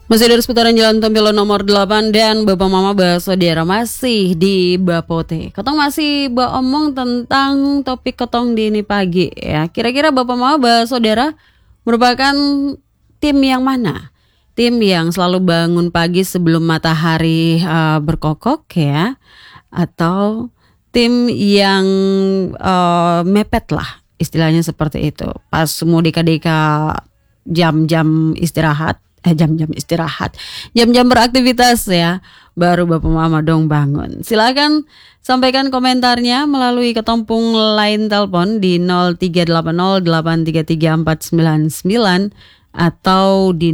Masih dari seputaran Jalan Tompilo nomor 8 dan Bapak Mama Saudara masih di Bapote. Ketong masih omong tentang topik ketong di ini pagi ya. Kira-kira Bapak Mama Saudara merupakan tim yang mana? Tim yang selalu bangun pagi sebelum matahari berkokok ya, atau tim yang mepet lah, istilahnya seperti itu. Pas mau deka-deka jam-jam istirahat, jam-jam beraktivitas ya, baru Bapak Mama dong bangun. Silakan sampaikan komentarnya melalui ketompung line telepon di 0380833499 atau di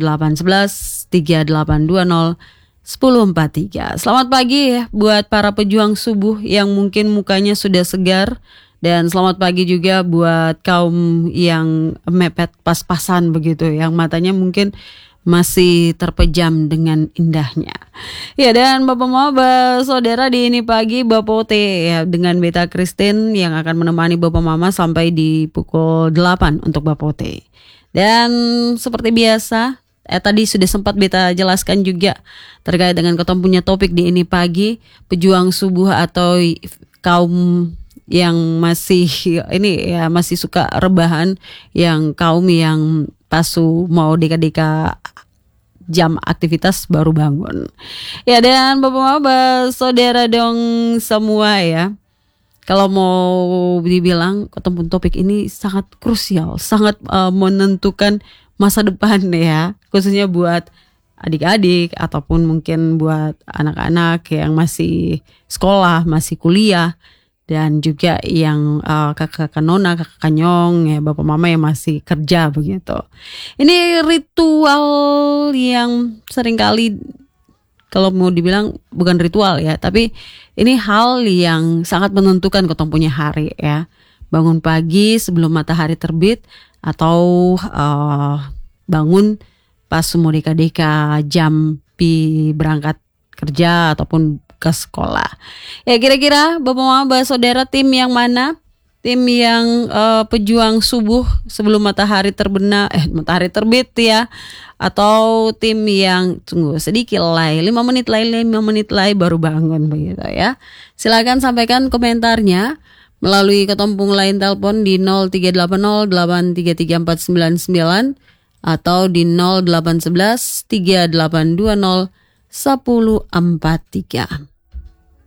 081138201043. Selamat pagi ya buat para pejuang subuh yang mungkin mukanya sudah segar. Dan selamat pagi juga buat kaum yang mepet pas-pasan begitu, yang matanya mungkin masih terpejam dengan indahnya. Ya, dan Bapak Saudara di ini pagi Bapote ya, dengan Beta Christine yang akan menemani Bapak Mama sampai di pukul 8 untuk Bapote. Dan seperti biasa, tadi sudah sempat Beta jelaskan juga terkait dengan ketemu punya topik di ini pagi, pejuang subuh atau kaum yang masih masih suka rebahan, yang kaum yang pasu mau deka-deka jam aktivitas baru bangun. Ya, dan Bapak Saudara dong semua ya. Kalau mau dibilang ketemu topik ini sangat krusial, sangat menentukan masa depan ya, khususnya buat adik-adik ataupun mungkin buat anak-anak yang masih sekolah, masih kuliah. Dan juga yang kakak nona, kakak nyong, ya Bapak Mama yang masih kerja begitu. Ini ritual yang seringkali kalau mau dibilang bukan ritual ya, tapi ini hal yang sangat menentukan ketong punya hari ya. Bangun pagi sebelum matahari terbit atau bangun pas mau deka-deka jam pi berangkat kerja ataupun ke sekolah. Ya, kira-kira Bapak Mama Saudara tim yang mana? Tim yang pejuang subuh sebelum matahari matahari terbit ya, atau tim yang tunggu sedikit 5 menit lagi baru bangun begitu ya. Silakan sampaikan komentarnya melalui ketompung line telepon di 0380833499 atau di 081138201043.